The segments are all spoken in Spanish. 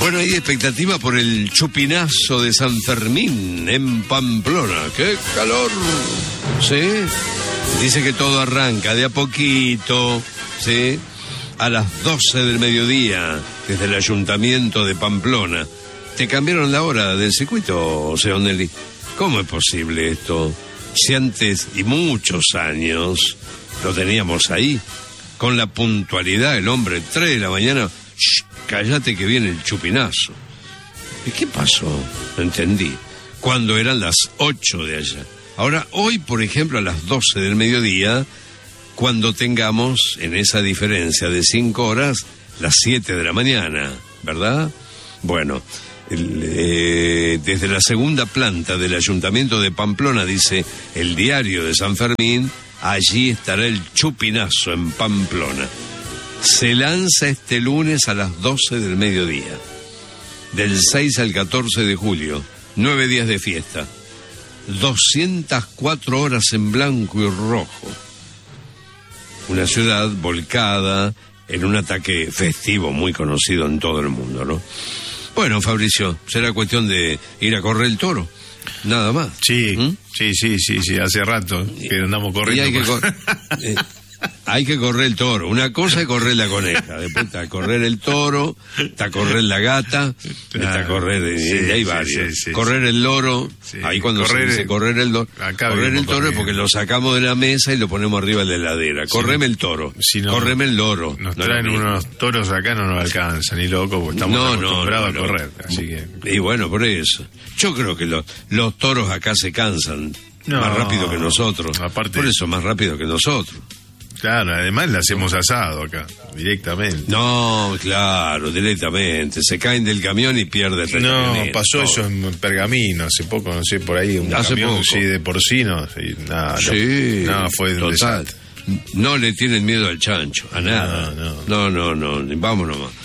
Bueno, hay expectativa por el chupinazo de San Fermín en Pamplona. ¡Qué calor! ¿Sí? Dice que todo arranca de a poquito, ¿sí? A las 12 del mediodía, desde el Ayuntamiento de Pamplona. ¿Te cambiaron la hora del circuito, Seonelli? ¿Cómo es posible esto? Si antes, y muchos años, lo teníamos ahí, con la puntualidad, el hombre, 3 de la mañana... Shh, cállate que viene el chupinazo. ¿Y qué pasó? No entendí. Cuando eran las 8 de allá. Ahora, hoy, por ejemplo, a las 12 del mediodía, cuando tengamos, en esa diferencia de 5 horas, las 7 de la mañana, ¿verdad? Bueno, desde la segunda planta del Ayuntamiento de Pamplona, dice el Diario de San Fermín, allí estará el chupinazo en Pamplona. Se lanza este lunes a las 12 del mediodía, del 6 al 14 de julio, 9 días de fiesta, 204 horas en blanco y rojo. Una ciudad volcada en un ataque festivo muy conocido en todo el mundo, ¿no? Bueno, Fabricio, será cuestión de ir a correr el toro, nada más. Sí, sí, hace rato que andamos corriendo. Y hay que correr el toro. Una cosa es correr la coneja, después está correr el toro, está correr la gata, está correr, y hay varios. Correr el loro, ahí cuando se dice correr el toro, correr el toro es porque lo sacamos de la mesa y lo ponemos arriba de la heladera. Correme el toro, correme el loro. Nos traen unos toros acá, no nos alcanzan, ni loco, porque estamos acostumbrados a correr. Así que... Y bueno, por eso. Yo creo que los toros acá se cansan más rápido que nosotros. Aparte, por eso, más rápido que nosotros. Claro, además le hacemos asado acá, directamente. No, claro, directamente. Se caen del camión y pierden el No, pasó eso en Pergamino hace poco, no sé, por ahí, un camión de porcinos. Y nada, nada, fue un desastre. No le tienen miedo al chancho, a nada. No, vámonos más.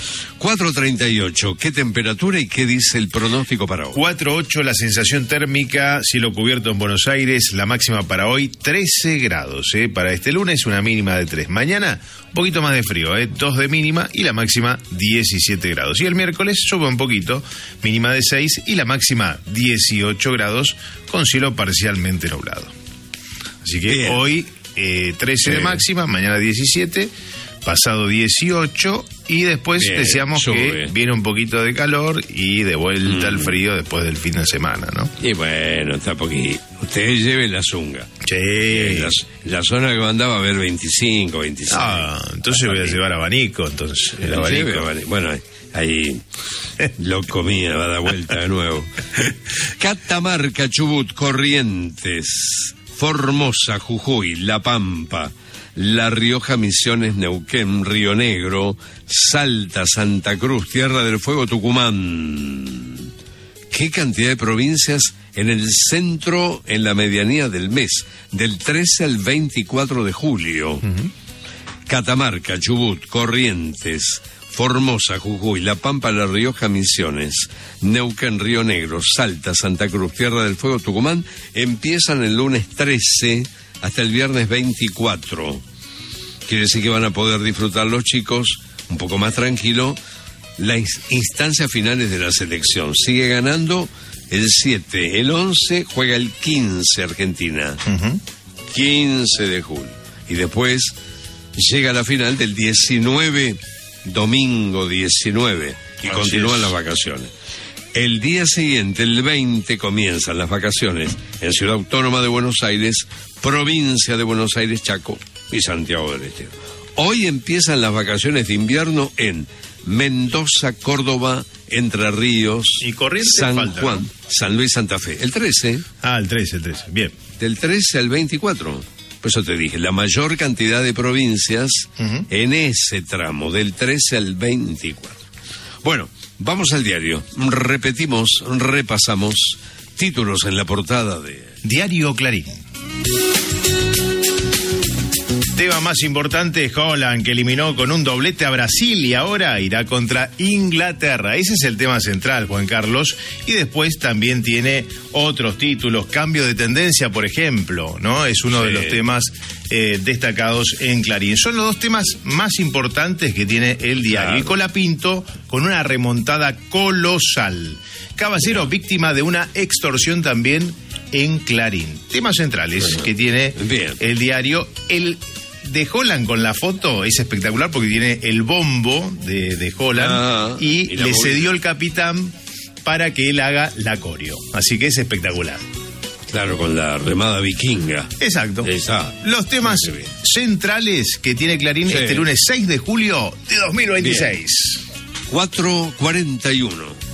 4:38, ¿qué temperatura y qué dice el pronóstico para hoy? 4:08 la sensación térmica, cielo cubierto en Buenos Aires, la máxima para hoy 13 grados, para este lunes una mínima de 3. Mañana un poquito más de frío, 2 de mínima y la máxima 17 grados. Y el miércoles sube un poquito, mínima de 6 y la máxima 18 grados con cielo parcialmente nublado. Así que bien. Hoy 13 de máxima, mañana 17, pasado 18 y después bien, deseamos que viene un poquito de calor y de vuelta al frío después del fin de semana, ¿no? Y bueno, está poquito. Ustedes lleven la zunga. Sí. La zona que mandaba a ver 25, 26. Ah, entonces voy a llevar abanico, entonces. El abanico. Bueno, ahí lo comía, va a dar vuelta de nuevo. Catamarca, Chubut, Corrientes, Formosa, Jujuy, La Pampa, La Rioja, Misiones, Neuquén, Río Negro, Salta, Santa Cruz, Tierra del Fuego, Tucumán. ¿Qué cantidad de provincias en el centro, en la medianía del mes, del 13 al 24 de julio? Uh-huh. Catamarca, Chubut, Corrientes, Formosa, Jujuy, La Pampa, La Rioja, Misiones, Neuquén, Río Negro, Salta, Santa Cruz, Tierra del Fuego, Tucumán, empiezan el lunes 13 hasta el viernes 24. Quiere decir que van a poder disfrutar los chicos un poco más tranquilo las instancias finales de la selección. Sigue ganando el 7, el 11 juega el 15 Argentina, 15 de julio. Y después llega la final del 19, domingo 19, y continúan las vacaciones. El día siguiente, el 20, comienzan las vacaciones en Ciudad Autónoma de Buenos Aires, provincia de Buenos Aires, Chaco y Santiago del Estero. Hoy empiezan las vacaciones de invierno en Mendoza, Córdoba, Entre Ríos, y San falta, Juan, ¿no? San Luis, Santa Fe. El 13. Ah, el 13, bien. Del 13 al 24. Por eso te dije, la mayor cantidad de provincias en ese tramo, del 13 al 24. Bueno, vamos al diario. Repetimos, repasamos títulos en la portada de Diario Clarín. Tema más importante, Haaland, que eliminó con un doblete a Brasil y ahora irá contra Inglaterra. Ese es el tema central, Juan Carlos. Y después también tiene otros títulos. Cambio de tendencia, por ejemplo, ¿no? Es uno de los temas destacados en Clarín. Son los dos temas más importantes que tiene el diario. Claro. Y Colapinto con una remontada colosal. Caballero víctima de una extorsión también en Clarín. Temas centrales que tiene el diario. El de Holland con la foto es espectacular porque tiene el bombo de Holland y le cedió el capitán para que él haga la coreo. Así que es espectacular. Claro, con la remada vikinga. Exacto. Esa. Los temas centrales que tiene Clarín este lunes 6 de julio de 2026. 4:41.